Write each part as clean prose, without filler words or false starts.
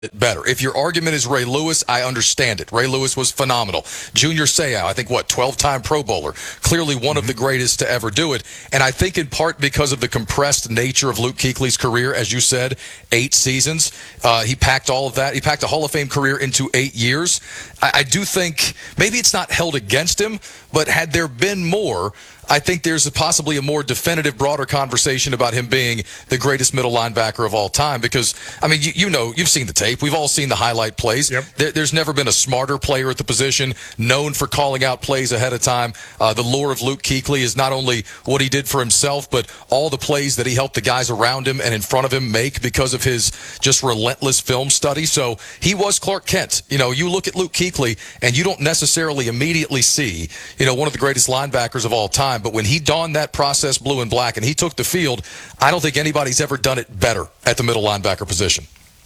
better. If your argument is Ray Lewis, I understand it. Ray Lewis was phenomenal. Junior Seau, I think, 12-time Pro Bowler. Clearly one of the greatest to ever do it. And I think in part because of the compressed nature of Luke Kuechly's career, as you said, 8 seasons. He packed all of that. He packed a Hall of Fame career into 8 years. I do think maybe it's not held against him, but had there been more, I think there's possibly a more definitive, broader conversation about him being the greatest middle linebacker of all time. Because, I mean, you know, you've seen the tape. We've all seen the highlight plays. Yep. There's never been a smarter player at the position, known for calling out plays ahead of time. The lure of Luke Kuechly is not only what he did for himself, but all the plays that he helped the guys around him and in front of him make because of his just relentless film study. So he was Clark Kent. You know, you look at Luke Kuechly, and you don't necessarily immediately see, you know, one of the greatest linebackers of all time. But when he donned that process blue and black and he took the field, I don't think anybody's ever done it better at the middle linebacker position.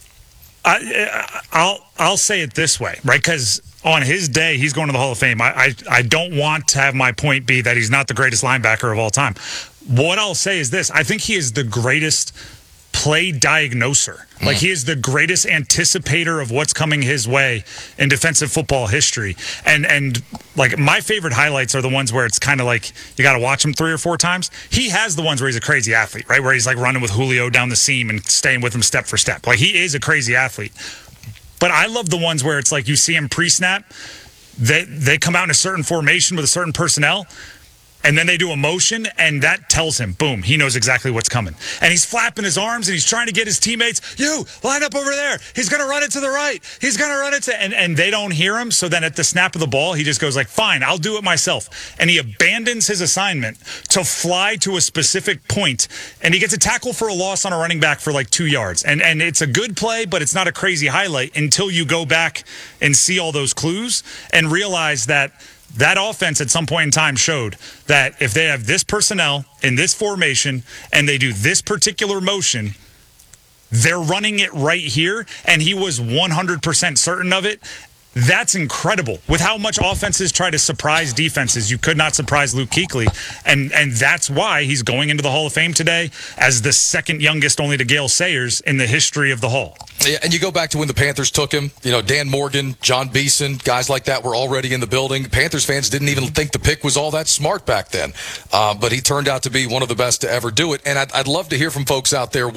I'll say it this way, right? Because on his day, he's going to the Hall of Fame. I don't want to have my point be that he's not the greatest linebacker of all time. What I'll say is this. I think he is the greatest play diagnoser. Like, he is the greatest anticipator of what's coming his way in defensive football history. And like, my favorite highlights are the ones where it's kind of like you got to watch him 3 or 4 times. He has the ones where he's a crazy athlete, right? Where he's like running with Julio down the seam and staying with him step for step. Like, he is a crazy athlete. But I love the ones where it's like you see him pre-snap, they come out in a certain formation with a certain personnel, and then they do a motion, and that tells him, boom, he knows exactly what's coming. And he's flapping his arms, and he's trying to get his teammates, you, line up over there. He's going to run it to the right. He's going to run it to, and they don't hear him. So then at the snap of the ball, he just goes like, fine, I'll do it myself. And he abandons his assignment to fly to a specific point, and he gets a tackle for a loss on a running back for like 2 yards. And it's a good play, but it's not a crazy highlight until you go back and see all those clues and realize that offense at some point in time showed that if they have this personnel in this formation and they do this particular motion, they're running it right here, and he was 100% certain of it. That's incredible. With how much offenses try to surprise defenses, you could not surprise Luke Kuechly, and that's why he's going into the Hall of Fame today as the second youngest only to Gale Sayers in the history of the Hall. Yeah, and you go back to when the Panthers took him, you know, Dan Morgan, John Beeson, guys like that were already in the building. Panthers fans didn't even think the pick was all that smart back then. But he turned out to be one of the best to ever do it. And I'd love to hear from folks out there,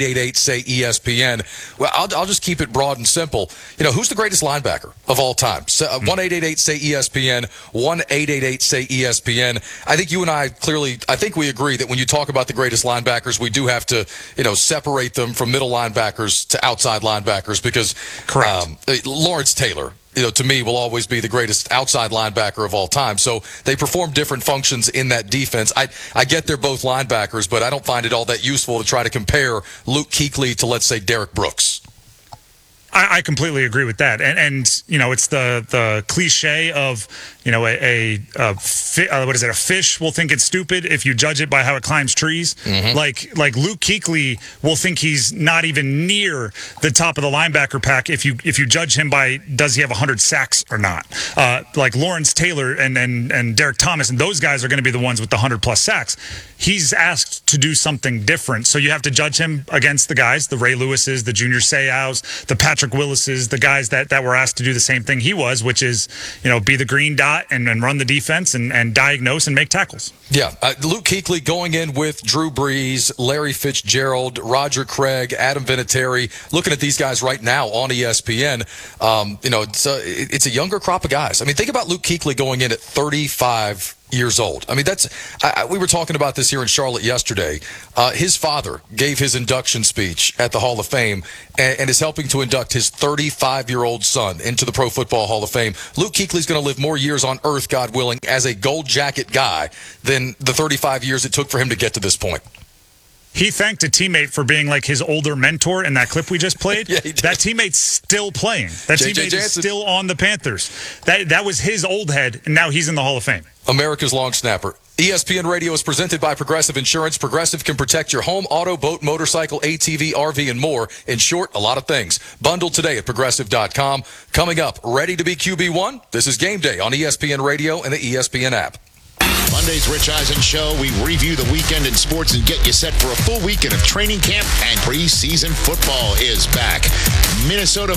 1-888-SAY-ESPN. Well, I'll just keep it broad and simple. You know, who's the greatest linebacker of all time? 1-888-SAY-ESPN, 1-888-SAY-ESPN. I think you and I I think we agree that when you talk about the greatest linebackers, we do have to, you know, separate them from middle linebackers to outside linebackers because Lawrence Taylor, you know, to me will always be the greatest outside linebacker of all time. So they perform different functions in that defense. I get they're both linebackers, but I don't find it all that useful to try to compare Luke Kuechly to, let's say, Derek Brooks. I completely agree with that, and you know, it's the cliche of, you know, a fish will think it's stupid if you judge it by how it climbs trees. Like Luke Kuechly will think he's not even near the top of the linebacker pack if you judge him by does he have 100 sacks or not. Like Lawrence Taylor and Derek Thomas, and those guys are going to be the ones with the 100+ sacks. He's asked to do something different, so you have to judge him against the guys, the Ray Lewises, the Junior Seaus, the Patrick Willises, the guys that were asked to do the same thing he was, which is, you know, be the green dot and run the defense and diagnose and make tackles. Yeah, Luke Kuechly going in with Drew Brees, Larry Fitzgerald, Roger Craig, Adam Vinatieri. Looking at these guys right now on ESPN, you know, it's a younger crop of guys. I mean, think about Luke Kuechly going in at 35 years old. I mean, we were talking about this here in Charlotte yesterday. His father gave his induction speech at the Hall of Fame and is helping to induct his 35-year-old son into the Pro Football Hall of Fame. Luke Kuechly's going to live more years on earth, God willing, as a gold jacket guy than the 35 years it took for him to get to this point. He thanked a teammate for being like his older mentor in that clip we just played. Yeah, he did. That teammate's still playing. That teammate is still on the Panthers. That was his old head, and now he's in the Hall of Fame. America's long snapper. ESPN Radio is presented by Progressive Insurance. Progressive can protect your home, auto, boat, motorcycle, ATV, RV, and more. In short, a lot of things. Bundle today at Progressive.com. Coming up, ready to be QB1? This is Game Day on ESPN Radio and the ESPN app. Monday's Rich Eisen Show, we review the weekend in sports and get you set for a full weekend of training camp, and preseason football is back. Minnesota